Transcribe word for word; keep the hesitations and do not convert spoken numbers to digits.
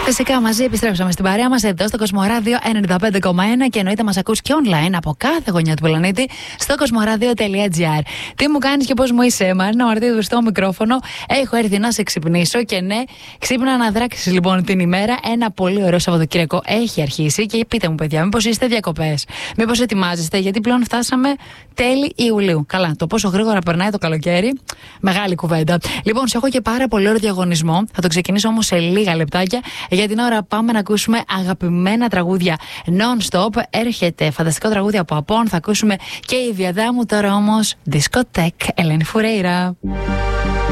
Φυσικά μαζί επιστρέψαμε στην παρέα μας εδώ στο Κοσμοράδιο ενενήντα πέντε κόμμα ένα και εννοείται μας ακούς και online από κάθε γωνιά του πλανήτη στο κοσμοράδιο τελεία τζι άρ. Τι μου κάνεις και πώς μου είσαι, Μαρίνα Μαρτίδου στο μικρόφωνο. Έχω έρθει να σε ξυπνήσω και ναι, ξύπνα να δράξεις λοιπόν την ημέρα. Ένα πολύ ωραίο Σαββατοκύριακο έχει αρχίσει και πείτε μου, παιδιά, μήπως είστε διακοπές, μήπως ετοιμάζεστε, γιατί πλέον φτάσαμε τέλη Ιουλίου. Καλά, το πόσο γρήγορα περνάει το καλοκαίρι, μεγάλη κουβέντα. Λοιπόν, σε έχω και πάρα πολύ ωραίο διαγωνισμό. Θα το ξεκινήσω όμως σε λίγα λεπτάκια. Για την ώρα πάμε να ακούσουμε αγαπημένα τραγούδια non-stop. Έρχεται φανταστικό τραγούδι από Απόν. Θα ακούσουμε και η Διαδάμου. Τώρα όμως Discotheque, Ελένη Φουρέιρα.